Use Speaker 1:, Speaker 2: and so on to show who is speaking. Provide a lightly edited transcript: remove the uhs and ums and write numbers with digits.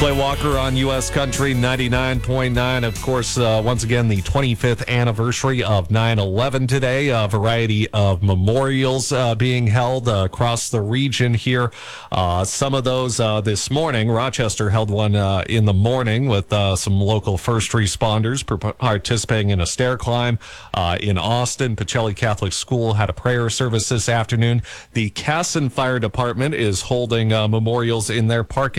Speaker 1: Clay Walker on U.S. Country 99.9. Of course, once again, the 25th anniversary of 9/11 today. A variety of memorials being held across the region here. Some of those this morning. Rochester held one in the morning with some local first responders participating in a stair climb. In Austin, Pacelli Catholic School had a prayer service this afternoon. The Casson Fire Department is holding memorials in their parking